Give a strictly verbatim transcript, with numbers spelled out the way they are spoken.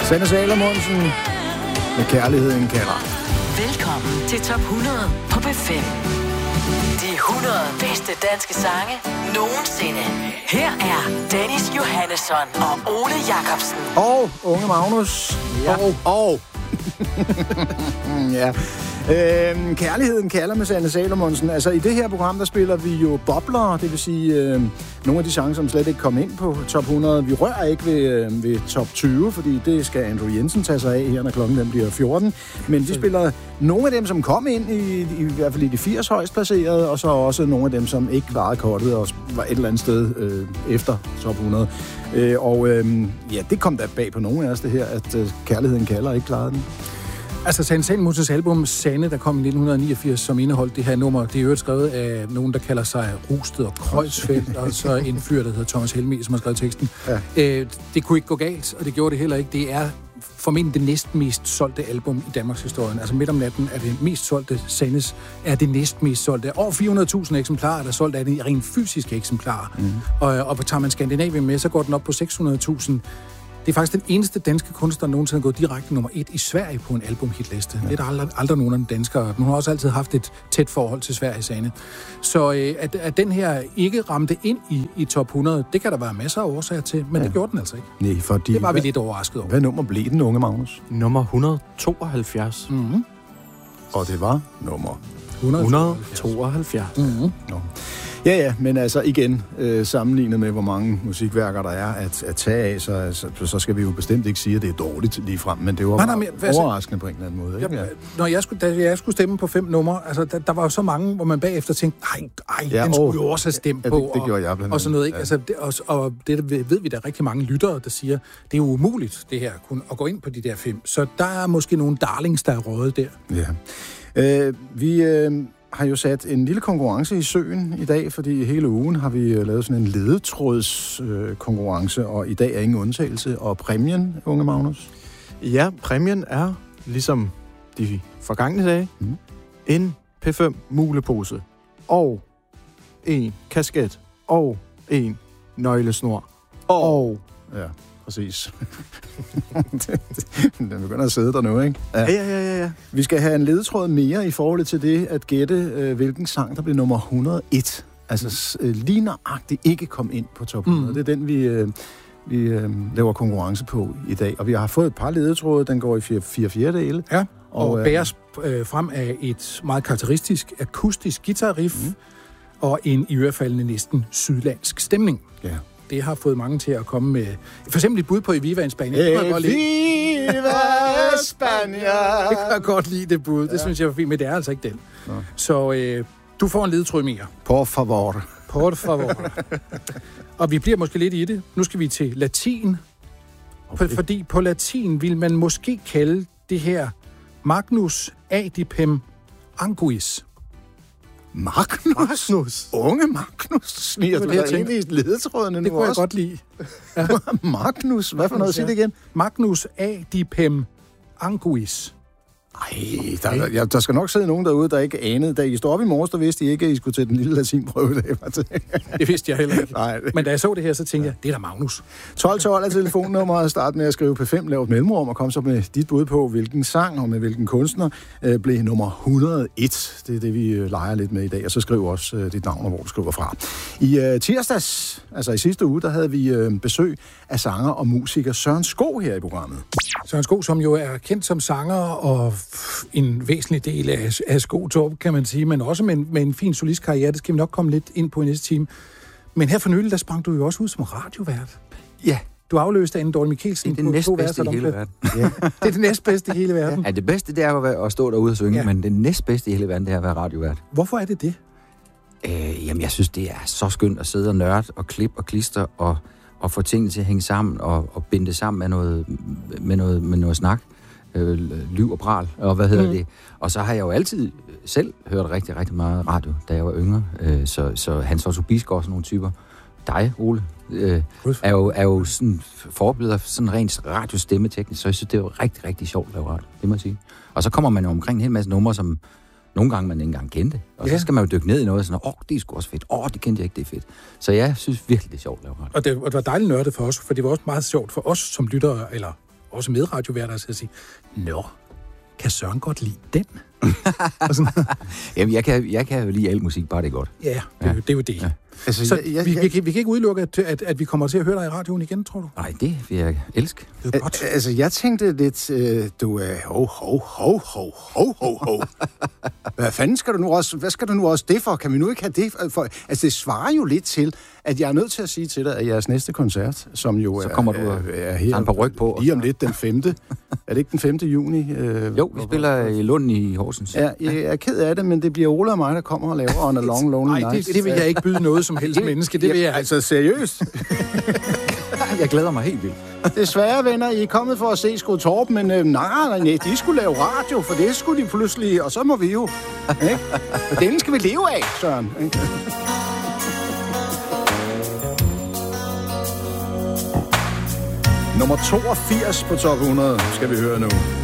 Sanne Salomonsen med Kærligheden kalder. Velkommen til Top hundrede på B fem. De hundrede bedste danske sange nogensinde. Her er Dennis Johannesson og Ole Jacobsen. Og Unge Magnus. Ja. Og, og. ja. Øhm, Kærligheden kalder med Sanne Salomonsen. Altså i det her program, der spiller vi jo bobler, det vil sige øh, nogle af de sange, som slet ikke kom ind på top hundrede. Vi rører ikke ved, øh, ved top tyve, fordi det skal Andrew Jensen tage sig af her, når klokken den bliver fjorten. Men vi spiller nogle af dem, som kom ind, i, i, i hvert fald i de firs højst placerede, og så også nogle af dem, som ikke klarede kortet og var et eller andet sted øh, efter top hundrede. Øh, og øh, ja, det kom der bag på nogle af os, det her, at øh, Kærligheden kalder ikke klarede den. Altså, Sanne Salomonses album Sanne, der kom i nitten niogfirs, som indeholdt det her nummer, det er jo skrevet af nogen, der kalder sig Rusted og Kreuzfeldt, og så en fyr, der hedder Thomas Helmig, som har skrevet teksten. Ja. Øh, det kunne ikke gå galt, og det gjorde det heller ikke. Det er formentlig det næstmest solgte album i Danmarks historie. Altså midt om natten er det mest solgte, Sannes er det næstmest solgte. Over fire hundrede tusind eksemplarer, der er solgt af det i rent fysiske eksemplarer. Mm. Og, og tager man Skandinavien med, så går den op på seks hundrede tusind. Det er faktisk den eneste danske kunstner, der nogensinde er gået direkte nummer et i Sverige på en albumhitliste. Ja. Det er der aldrig, aldrig nogen af de danskere. Hun har også altid haft et tæt forhold til Sverige, Sanne. Så øh, at, at den her ikke ramte ind i, i top hundrede, det kan der være masser af årsager til, men ja. Det gjorde den altså ikke. Nej, fordi... Det var vi lidt overrasket over. Hvad nummer blev den, Unge Magnus? Nummer et hundrede og tooghalvfjerds. Mm-hmm. Og det var nummer... et hundrede og tooghalvfjerds. Mm-hmm. No. Ja, ja, men altså igen, øh, sammenlignet med, hvor mange musikværker der er at, at tage af, så, så, så skal vi jo bestemt ikke sige, at det er dårligt lige frem, men det var nej, nej, men, altså, overraskende på en eller anden måde. Ikke? Ja, når jeg skulle, da jeg skulle stemme på fem numre, altså der, der var jo så mange, hvor man bagefter tænkte, nej, ej, ja, den skulle jo også have stemt ja, på. Det, det gjorde jeg blandt andet. Og sådan noget, ikke? Ja. Altså, det, og, og det ved vi, der er rigtig mange lyttere, der siger, det er jo umuligt, det her, at gå ind på de der fem. Så der er måske nogle darlings, der er røget der. Ja. Øh, vi... Øh, har jo sat en lille konkurrence i søen i dag, fordi hele ugen har vi lavet sådan en ledetrådskonkurrence, øh, og i dag er ingen undtagelse. Og præmien, Unge Magnus? Ja, præmien er, ligesom de forgangne dage, mm. en P fem mulepose, og en kasket, og en nøglesnor, og... og ja. Præcis. Den begynder at sidde der nu, ikke? Ja. Ja, ja, ja, ja. Vi skal have en ledetråd mere i forhold til det, at gætte, øh, hvilken sang, der blev nummer et hundrede og en. Altså øh, lige nøjagtigt ikke kom ind på top hundrede. Mm. Det er den, vi, øh, vi øh, laver konkurrence på i dag. Og vi har fået et par ledetråde, den går i fire, fire fjerdedele. Ja, og, og bæres øh, frem af et meget karakteristisk akustisk guitarriff, mm. og en i ørefaldende næsten sydlandsk stemning. Ja. Det har fået mange til at komme med... For eksempel et bud på Eviva en Spania. Eviva Spania! Det kan jeg godt lide, det bud. Det ja. Synes jeg var fint, men det er altså ikke den. Nå. Så øh, du får en ledetråd mere. Por favor. Por favor. Og vi bliver måske lidt i det. Nu skal vi til latin. Okay. Fordi på latin vil man måske kalde det her Magnus Adipem Anguis. Magnus? Magnus? Unge Magnus? Sniger du dig ind i ledetrådene nu det kunne også? Jeg godt lide. Ja. Magnus? Hvad for noget? Sig det igen. Magnus Adipem Anguis. Ej, der, der, der skal nok sidde nogen derude, der ikke anede. Da I stod op i morges, der vidste I ikke, at I skulle til den lille latinprøve. Det vidste jeg heller ikke. Nej, det... Men da jeg så det her, så tænkte jeg, det er da Magnus. tolv tolv er telefonnummeret. Start med at skrive P fem, lav et mellemrum, og kom så med dit bud på, hvilken sang og med hvilken kunstner øh, blev nummer et hundrede og en. Det er det, vi øh, leger lidt med i dag. Og så skriv også øh, dit navn og hvor du skriver fra. I øh, tirsdags, altså i sidste uge, der havde vi øh, besøg af sanger og musiker Søren Skov her i programmet. Søren Skov, som jo er kendt som sanger og en væsentlig del af, af Skogtorp, kan man sige, men også med en, med en fin solistkarriere. Det skal vi nok komme lidt ind på i næste time. Men her for nylig, der sprang du jo også ud som radiovært. Ja. Du afløste Anne Dorte Mikkelsen det er det næstbedste i hele verden. Ja. Det er det næstbedste i hele verden. Ja, det bedste, det er at, at stå derude og synge, ja. Men det næstbedste i hele verden, det er at være radiovært. Hvorfor er det det? Øh, jamen, jeg synes, det er så skønt at sidde og nørde og klippe og klister og, og få tingene til at hænge sammen og, og binde det sammen med noget, med noget, med noget snak. Øh, lyv og pral, og hvad hedder mm. det. Og så har jeg jo altid selv hørt rigtig, rigtig meget radio, da jeg var yngre. Øh, så, så Hans Otto Bisgaard og sådan nogle typer. Dig, Ole, øh, er jo, er jo sådan forbilleder sådan rent radiostemmeteknisk, så jeg synes, det er jo rigtig, rigtig sjovt at lave radio, det må jeg sige. Og så kommer man jo omkring en hel masse numre, som nogle gange man ikke engang kendte. Og ja. Så skal man jo dykke ned i noget, sådan, åh, oh, det er sgu også fedt, åh, oh, det kendte jeg ikke, det er fedt. Så jeg synes virkelig, det er sjovt at lave radio. Og det, og det var dejligt nørdet for os, for det var også meget sjovt for os som lyttere, eller også medradiovært, så sige, nå, kan Søren godt lide den? Jamen, jeg kan, jeg kan jo lide al musik, bare det er godt. Ja, det, ja. det er jo det. Ja. Altså, så jeg, jeg, vi, jeg, vi, vi kan ikke udelukke, at, at, at vi kommer til at høre dig i radioen igen, tror du? Nej, det vil jeg elske. Det er godt. Altså, jeg tænkte lidt, øh, du er ho, ho, ho, ho, ho, ho, ho. Hvad fanden skal du nu også, hvad skal du nu også det for? Kan vi nu ikke have det for? Altså, det svarer jo lidt til, at jeg er nødt til at sige til dig, at jeres næste koncert, som jo så kommer er, du er, er her, tager en par ryg på. Lige om lidt den femte. Er det ikke den femte juni? Øh, jo, vi spiller i Lund i Horsens. Ja, jeg er ked af det, men det bliver Ola og mig, der kommer og laver On a Long Lonely Nej, Night. det, det vil jeg ikke byde noget som helst menneske. Det vil jeg altså seriøst. Jeg glæder mig helt vildt. Desværre, venner, I er kommet for at se Skud Torp, men øh, nej, nej, de skulle lave radio, for det skulle de pludselig, og så må vi jo. Ikke? Og den skal vi leve af, Søren. Ikke? Nummer toogfirs på top hundrede skal vi høre nu.